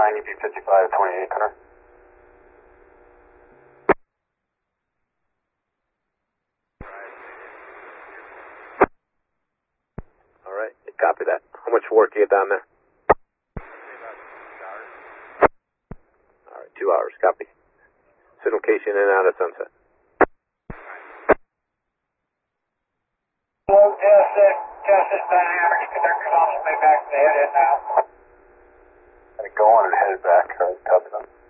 UP55 2800. All right, copy that. How much work you get down there? All right, 2 hours, copy. Signal case in and out of Sunset. Hello, Justice Dynamics, conductor's on his way back to the head now. Go on and head back. Copy that.